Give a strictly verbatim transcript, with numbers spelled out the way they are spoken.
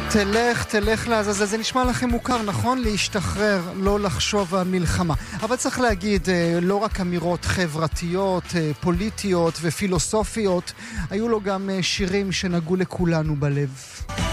תלך, תלך לעזאזל. זה נשמע לכם מוכר, נכון? להשתחרר, לא לחשוב על מלחמה. אבל צריך להגיד, לא רק אמירות חברתיות, פוליטיות ופילוסופיות, היו לו גם שירים שנגעו לכולנו בלב.